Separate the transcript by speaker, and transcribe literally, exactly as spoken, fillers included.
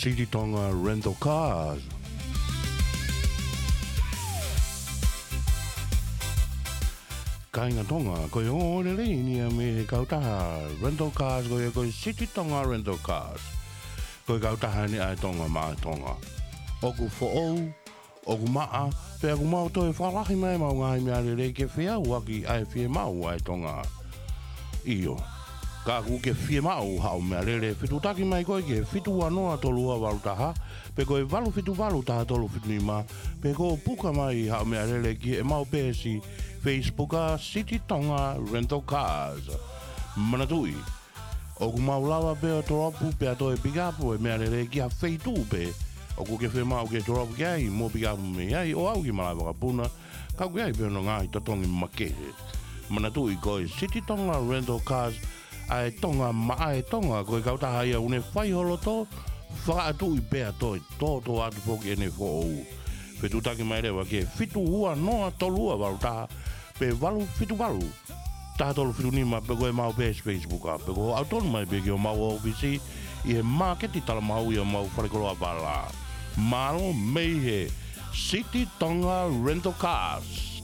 Speaker 1: City Tonga Rental Cars. Kainga Tonga, ko yo le ni me kautaha Rental Cars ko ko City Tonga Rental Cars. Ko kautaha ni ai Tonga ma Tonga. Oku fo o, oku maa, pe aku mau to e whalahi mai mau ngai mea le le ke whia waki ai whia mau ai Tonga. Iyo. Ka ku ke whia mau hao mea le le whitu taki mai koe ke whitu anoa tolua walutaha, pe koe walu whitu walutaha tolu whitu ima, pe ko puka mai hao mea le le ki e mau pēsi Facebooka City Tonga Rental Cars. Manatui. Oku mau lawa pe o toropu pe ato e pigapu e mea le le ki a whitu pe. Oku ke whi mau ke toropu ki ai, mō pigapu me ai, o au ki malawa ka puna, kau ki ai pe no ngai tatongi makere. Manatui koe City Tonga Rental Cars, ai tonga mai tonga koe kautaha ia une whai holoto, whakaatu i pēa toi, tō tō atu poki ene fo ou. Whetu taki mai rewa ke whitu ua noa tolua walu taha, pe walu whitu walu. Taha tolu whitu nima pe koe mau pēs Facebook a, pe koe autonu mai pe ki o mau ofisi, i he marketi tala mau i o mau wharekoloa wala. Malo mei he City Tonga Rental Cars.